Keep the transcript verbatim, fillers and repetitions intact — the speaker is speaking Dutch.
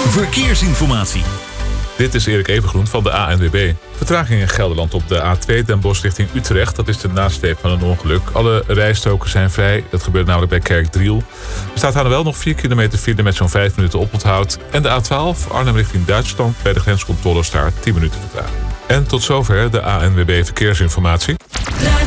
Verkeersinformatie. Dit is Erik Evengroen van de A N W B. Vertraging in Gelderland op de A twee Den Bosch richting Utrecht. Dat is de nasleep van een ongeluk. Alle rijstroken zijn vrij. Dat gebeurt namelijk bij Kerkdriel. Er staat aan wel nog vier kilometer file met zo'n vijf minuten oponthoud. En de A twaalf Arnhem richting Duitsland bij de grenscontrole staat tien minuten vertraging. En tot zover de A N W B Verkeersinformatie.